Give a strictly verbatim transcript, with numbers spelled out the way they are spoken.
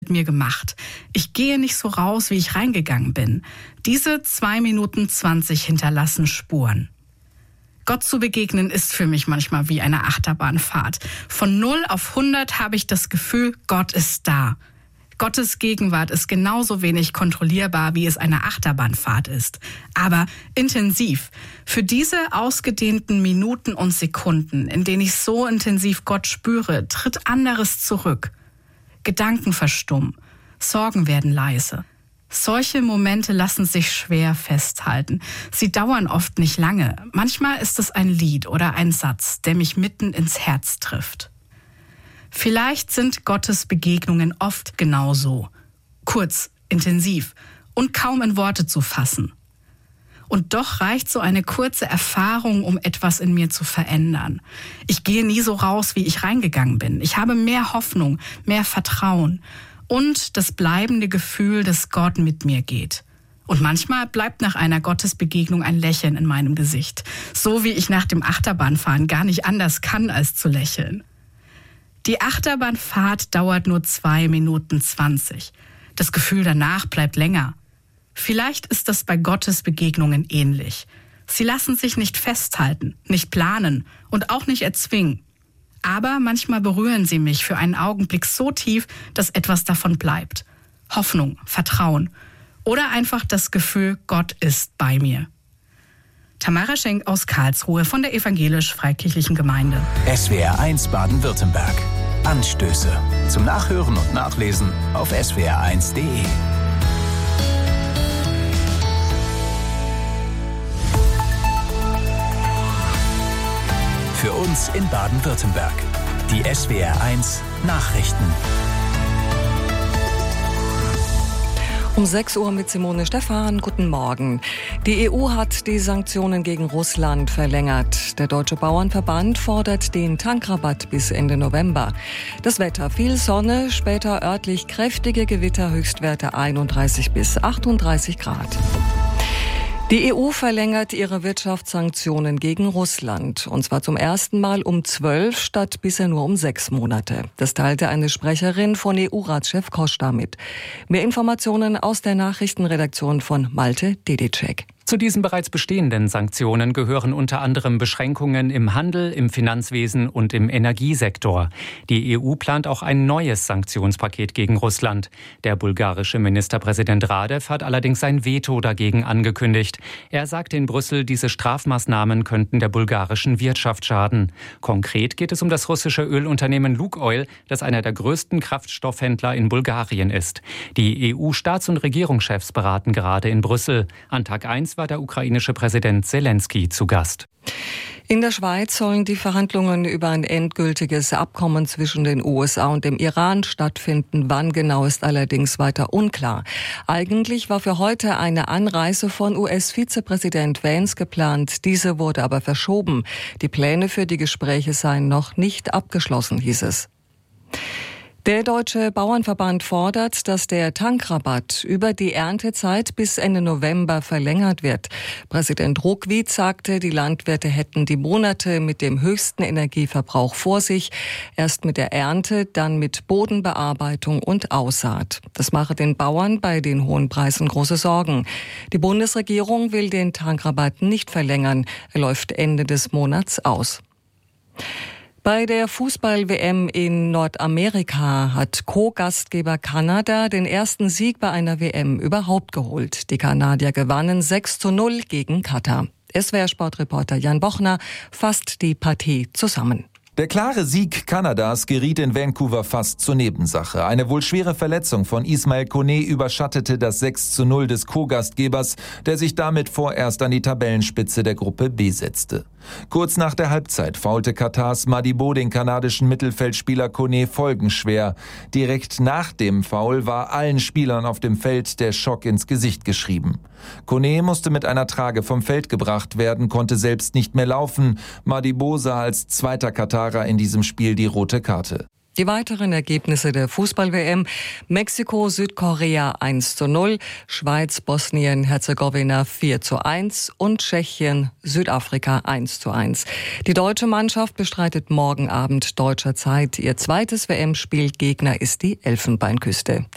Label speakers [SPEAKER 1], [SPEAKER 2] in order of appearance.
[SPEAKER 1] mit mir gemacht. Ich gehe nicht so raus, wie ich reingegangen bin. Diese zwei Minuten zwanzig hinterlassen Spuren. Gott zu begegnen ist für mich manchmal wie eine Achterbahnfahrt. Von null auf hundert habe ich das Gefühl, Gott ist da. Gottes Gegenwart ist genauso wenig kontrollierbar, wie es eine Achterbahnfahrt ist. Aber intensiv. Für diese ausgedehnten Minuten und Sekunden, in denen ich so intensiv Gott spüre, tritt anderes zurück. Gedanken verstummen, Sorgen werden leise. Solche Momente lassen sich schwer festhalten. Sie dauern oft nicht lange. Manchmal ist es ein Lied oder ein Satz, der mich mitten ins Herz trifft. Vielleicht sind Gottes Begegnungen oft genauso. Kurz, intensiv und kaum in Worte zu fassen. Und doch reicht so eine kurze Erfahrung, um etwas in mir zu verändern. Ich gehe nie so raus, wie ich reingegangen bin. Ich habe mehr Hoffnung, mehr Vertrauen. Und das bleibende Gefühl, dass Gott mit mir geht. Und manchmal bleibt nach einer Gottesbegegnung ein Lächeln in meinem Gesicht. So wie ich nach dem Achterbahnfahren gar nicht anders kann, als zu lächeln. Die Achterbahnfahrt dauert nur zwei Minuten zwanzig. Das Gefühl danach bleibt länger. Vielleicht ist das bei Gottesbegegnungen ähnlich. Sie lassen sich nicht festhalten, nicht planen und auch nicht erzwingen. Aber manchmal berühren sie mich für einen Augenblick so tief, dass etwas davon bleibt. Hoffnung, Vertrauen oder einfach das Gefühl, Gott ist bei mir. Tamara Schenk aus Karlsruhe von der Evangelisch-Freikirchlichen Gemeinde.
[SPEAKER 2] S W R eins Baden-Württemberg. Anstöße. Zum Nachhören und Nachlesen auf S W R eins Punkt de. Für uns in Baden-Württemberg. Die S W R eins Nachrichten.
[SPEAKER 3] Um sechs Uhr mit Simone Stephan. Guten Morgen. Die E U hat die Sanktionen gegen Russland verlängert. Der Deutsche Bauernverband fordert den Tankrabatt bis Ende November. Das Wetter: viel Sonne, später örtlich kräftige Gewitter, Höchstwerte einunddreißig bis achtunddreißig Grad. Die E U verlängert ihre Wirtschaftssanktionen gegen Russland. Und zwar zum ersten Mal um zwölf statt bisher nur um sechs Monate. Das teilte eine Sprecherin von E U-Ratschef Costa mit. Mehr Informationen aus der Nachrichtenredaktion von Malte Dedicek.
[SPEAKER 4] Zu diesen bereits bestehenden Sanktionen gehören unter anderem Beschränkungen im Handel, im Finanzwesen und im Energiesektor. Die E U plant auch ein neues Sanktionspaket gegen Russland. Der bulgarische Ministerpräsident Radev hat allerdings sein Veto dagegen angekündigt. Er sagt in Brüssel, diese Strafmaßnahmen könnten der bulgarischen Wirtschaft schaden. Konkret geht es um das russische Ölunternehmen Lukoil, das einer der größten Kraftstoffhändler in Bulgarien ist. Die E U-Staats- und Regierungschefs beraten gerade in Brüssel. An Tag eins war der ukrainische Präsident Zelensky zu Gast.
[SPEAKER 3] In der Schweiz sollen die Verhandlungen über ein endgültiges Abkommen zwischen den U S A und dem Iran stattfinden. Wann genau, ist allerdings weiter unklar. Eigentlich war für heute eine Anreise von U S-Vizepräsident Vance geplant. Diese wurde aber verschoben. Die Pläne für die Gespräche seien noch nicht abgeschlossen, hieß es. Der Deutsche Bauernverband fordert, dass der Tankrabatt über die Erntezeit bis Ende November verlängert wird. Präsident Ruckwied sagte, die Landwirte hätten die Monate mit dem höchsten Energieverbrauch vor sich. Erst mit der Ernte, dann mit Bodenbearbeitung und Aussaat. Das mache den Bauern bei den hohen Preisen große Sorgen. Die Bundesregierung will den Tankrabatt nicht verlängern. Er läuft Ende des Monats aus. Bei der Fußball-W M in Nordamerika hat Co-Gastgeber Kanada den ersten Sieg bei einer W M überhaupt geholt. Die Kanadier gewannen sechs zu null gegen Katar. S W R-Sportreporter Jan Bochner fasst die Partie zusammen.
[SPEAKER 5] Der klare Sieg Kanadas geriet in Vancouver fast zur Nebensache. Eine wohl schwere Verletzung von Ismail Koné überschattete das sechs zu null des Co-Gastgebers, der sich damit vorerst an die Tabellenspitze der Gruppe B setzte. Kurz nach der Halbzeit faulte Katars Madibo den kanadischen Mittelfeldspieler Koné folgenschwer. Direkt nach dem Foul war allen Spielern auf dem Feld der Schock ins Gesicht geschrieben. Koné musste mit einer Trage vom Feld gebracht werden, konnte selbst nicht mehr laufen. Madibo sah als zweiter Katarer in diesem Spiel die rote Karte.
[SPEAKER 3] Die weiteren Ergebnisse der Fußball-W M: Mexiko, Südkorea eins zu null, Schweiz, Bosnien, Herzegowina vier zu eins und Tschechien, Südafrika eins zu eins. Die deutsche Mannschaft bestreitet morgen Abend deutscher Zeit ihr zweites W M-Spiel. Gegner ist die Elfenbeinküste.